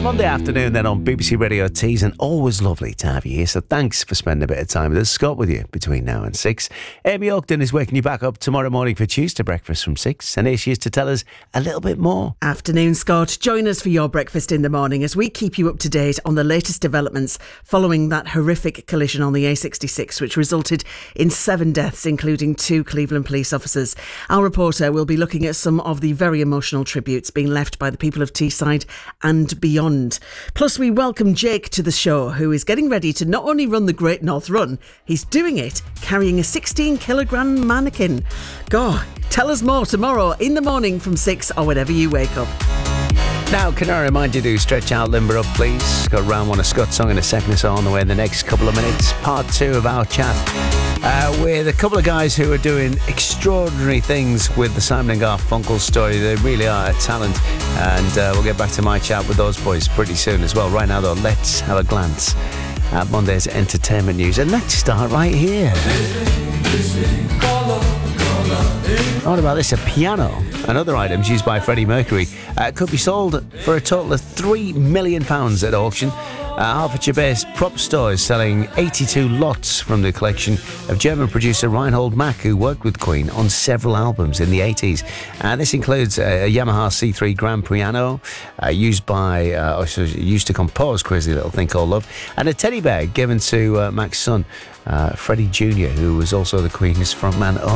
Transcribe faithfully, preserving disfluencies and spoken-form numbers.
Monday afternoon then on B B C Radio Tees, and always lovely to have you here. So thanks for spending a bit of time with us. Scott with you between now and six. Amy Ogden is waking you back up tomorrow morning for Tuesday breakfast from six, and here she is to tell us a little bit more. Afternoon, Scott. Join us for your breakfast in the morning as we keep you up to date on the latest developments following that horrific collision on the A sixty-six, which resulted in seven deaths, including two Cleveland police officers. Our reporter will be looking at some of the very emotional tributes being left by the people of Teesside and beyond. Plus, we welcome Jake to the show, who is getting ready to not only run the Great North Run, he's doing it carrying a sixteen kilogram mannequin. Go, tell us more tomorrow in the morning from six or whenever you wake up. Now, can I remind you to stretch out, limber up, please? Got round one of Scott's song in a second or so on the way in the next couple of minutes. Part two of our chat uh, with a couple of guys who are doing extraordinary things with the Simon and Garfunkel story. They really are a talent, and uh, we'll get back to my chat with those boys pretty soon as well. Right now, though, let's have a glance at Monday's entertainment news, and let's start right here. What about this? A piano and other items used by Freddie Mercury uh, could be sold for a total of three million pounds at auction. Uh, Hertfordshire-based Prop Store is selling eighty-two lots from the collection of German producer Reinhold Mack, who worked with Queen on several albums in the eighties. Uh, this includes a, a Yamaha C three Grand Piano, uh, used by, uh, also used to compose Crazy Little Thing Called Love, and a teddy bear given to uh, Mack's son, uh, Freddie Junior, who was also the Queen's frontman.